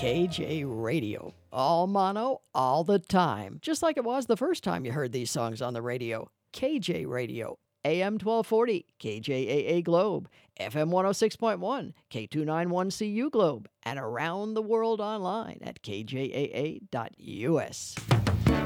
KJ Radio. All mono, all the time. Just like it was the first time you heard these songs on the radio. KJ Radio. AM 1240, KJAA Globe. FM 106.1, K291CU Globe. And around the world online at kjaa.us.